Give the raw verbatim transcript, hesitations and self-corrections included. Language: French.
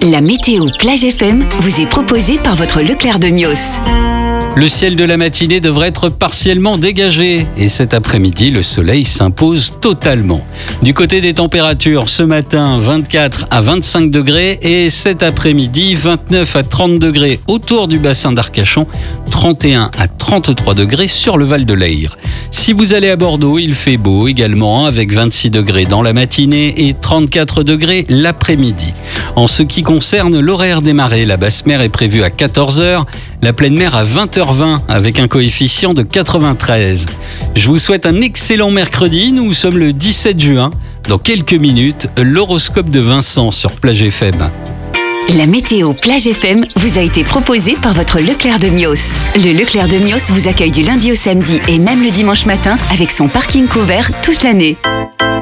La météo Plage F M vous est proposée par votre Leclerc de Mios. Le ciel de la matinée devrait être partiellement dégagé et cet après-midi, le soleil s'impose totalement. Du côté des températures, ce matin, vingt-quatre à vingt-cinq degrés et cet après-midi, vingt-neuf à trente degrés autour du bassin d'Arcachon, trente et un à trente-trois degrés sur le Val de l'Aïr. Si vous allez à Bordeaux, il fait beau également avec vingt-six degrés dans la matinée et trente-quatre degrés l'après-midi. En ce qui concerne l'horaire des marées, la basse mer est prévue à quatorze heures, la pleine mer à vingt heures vingt avec un coefficient de quatre-vingt-treize. Je vous souhaite un excellent mercredi, nous sommes le dix-sept juin. Dans quelques minutes, l'horoscope de Vincent sur Plage F M. La météo Plage F M vous a été proposée par votre Leclerc de Mios. Le Leclerc de Mios vous accueille du lundi au samedi et même le dimanche matin avec son parking couvert toute l'année.